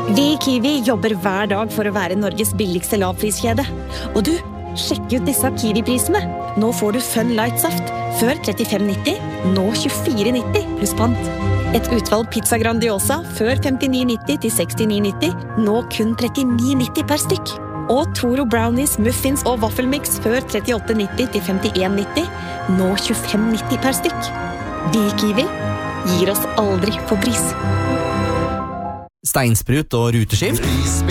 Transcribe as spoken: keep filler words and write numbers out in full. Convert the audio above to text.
Vi i Kiwi jobber hver dag for å være Norges billigste lavpriskjede. Og du, sjekk ut disse Kiwi-prisene. Nå får du Fun Light Saft, før trettifem nitti, nå tjuefire nitti pluss pant. Et utvalg pizza Grandiosa, før femtini nitti til sekstini nitti, nå kun trettini nitti per stykk. Og Toro Brownies, Muffins og Waffelmix, før trettiåtte nitti til femtien nitti, nå tjuefem nitti per stykk. Vi i Kiwi gir oss aldri på pris. Steinsprut og ruteskift.